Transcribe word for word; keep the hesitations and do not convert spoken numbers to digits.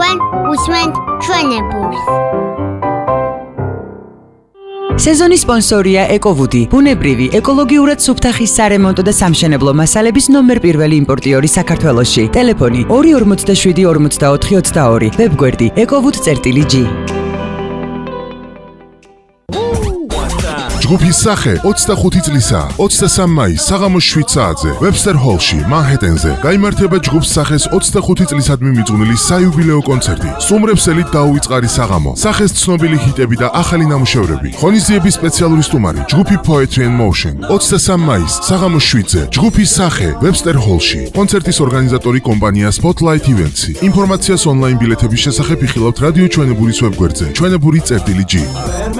თქვენ უსმენთ ჩვენებურს. სეზონის სპონსორია ეკოვუდი, ბუნებრივი, ეკოლოგიურად სუფთახის სარემონტო და სამშენებლო მასალების ნომერ პირველი იმპორტიორი საქართველოში. ტელეფონი ორი ორმოცდაშვიდი ორმოცდაოთხი ოცდაორი, ვებგვერდი ეკოვუდ.gi. ჯგუფის სახე ოცდახუთი წლისა, ოცდასამი მაისს საღამოს შვიდ საათზე, ვებსტერ ჰოლში, მანჰეტენზე გაიმართება ჯგუფს სახეს ოცდახუთი წლისადმი მიძღვნილი საიუბილეო კონცერტი. სტუმრებსელით დაუვიწყარი საღამო, სახეს ცნობილი ჰიტები და ახალი ნამუშევრები. ღონისძიების სპეციალური სტუმარი, ჯგუფი Poetry and Motion. ოცდასამი მაისს საღამოს შვიდზე, ჯგუფის სახე ვებსტერ ჰოლში. კონცერტის ორგანიზატორი კომპანია Spotlight Events. ინფორმაციას ონლაინ ბილეთების შესახებ იხილავთ რადიო ჩვენებურის ვებგვერდზე, ჩვენებური.gi.